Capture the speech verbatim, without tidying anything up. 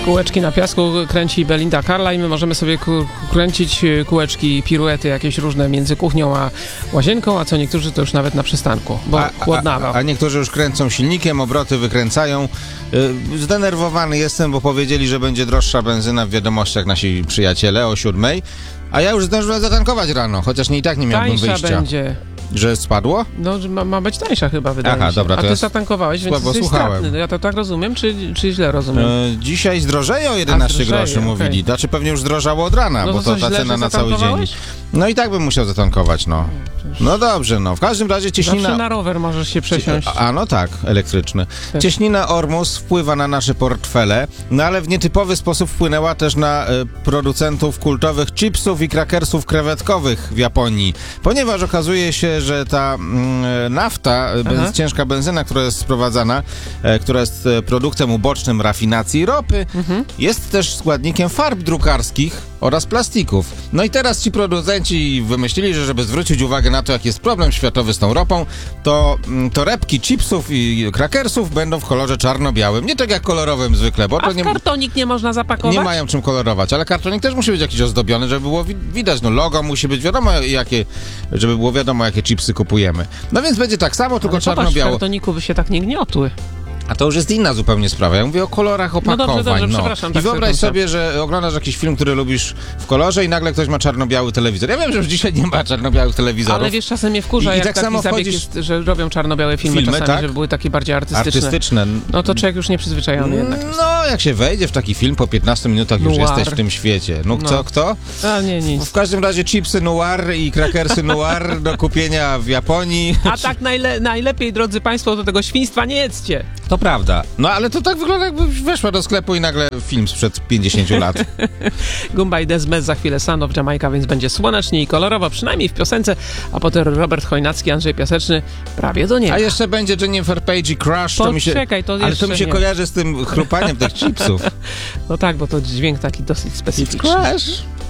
Kółeczki na piasku kręci Belinda Carla i my możemy sobie ku- kręcić kółeczki, piruety jakieś różne między kuchnią a łazienką, a co niektórzy to już nawet na przystanku, bo a, chłodnawa. A, a niektórzy już kręcą silnikiem, obroty wykręcają. Yy, zdenerwowany jestem, bo powiedzieli, że będzie droższa benzyna w wiadomościach nasi przyjaciele o siódmej, a ja już zdążyłem zatankować rano, chociaż nie i tak nie miałbym Tańsza wyjścia. będzie. Że spadło? No, że ma, ma być tańsza chyba, wydaje Aha, mi się. dobra, to A ty ja zatankowałeś, więc słabo jesteś słuchałem. stratny. Ja to tak rozumiem, czy, czy źle rozumiem? E, dzisiaj zdrożeje o jedenaście zdrożeje, groszy mówili. okej. Znaczy pewnie już zdrożało od rana, No bo to to co, ta źle, cena że na cały dzień. zatankowałeś? No i tak bym musiał zatankować, no. No dobrze, no. W każdym razie Zawsze cieśnina... na rower możesz się przesiąść. A no tak, elektryczny. Tak. Cieśnina Ormus wpływa na nasze portfele, no ale w nietypowy sposób wpłynęła też na e, producentów kultowych chipsów i krakersów krewetkowych w Japonii. Ponieważ okazuje się, że ta mm, nafta, ben, ciężka benzyna, która jest sprowadzana, e, która jest e, produktem ubocznym rafinacji ropy, Mhm. jest też składnikiem farb drukarskich oraz plastików. No i teraz ci producenci wymyślili, że żeby zwrócić uwagę na to, jaki jest problem światowy z tą ropą, to mm, torebki chipsów i krakersów będą w kolorze czarno-białym. Nie tak jak kolorowym zwykle, bo A to w nie, kartonik nie można zapakować? nie mają czym kolorować, ale kartonik też musi być jakiś ozdobiony, żeby było wi- widać. No logo musi być wiadomo, jakie, żeby było wiadomo, jakie chipsy kupujemy. No więc będzie tak samo, tylko Ale popatrz, w czarno-biało. kartoniku by się tak nie gniotły. A to już jest inna zupełnie sprawa. Ja mówię o kolorach opakowań. dobrze, dobrze, przepraszam, I tak wyobraź sobie sobie, że oglądasz jakiś film, który lubisz w kolorze i nagle ktoś ma czarno-biały telewizor. Ja wiem, że już dzisiaj nie ma czarno-białych telewizorów. Ale wiesz, czasem mnie wkurza, I- i jak tak taki samo zabieg wchodzisz- jest, że robią czarno-białe filmy, Filmy, czasami, tak? żeby były takie bardziej artystyczne. Artystyczne. No to człowiek już nie przyzwyczajony jednak. No, jak się wejdzie w taki film, po piętnastu minutach już Noir. jesteś w tym świecie. No, No. co, kto? A nie, nic. W każdym razie chipsy noir i krakersy noir do kupienia w Japonii. A tak najle- najlepiej, drodzy Państwo, do tego świństwa nie jedzcie. To prawda. No ale to tak wygląda, jakbyś weszła do sklepu i nagle film sprzed pięćdziesięciu lat. Gumba i Desmet, za chwilę Sound of Jamaica, więc będzie słonecznie i kolorowo, przynajmniej w piosence, a potem Robert Chojnacki, Andrzej Piaseczny, prawie do nieba. A jeszcze będzie Jennifer Page i Crush. To mi się, Poczekaj, to ale to jeszcze mi się nie. kojarzy z tym chrupaniem tych chipsów. No tak, bo to dźwięk taki dosyć specyficzny. Crush.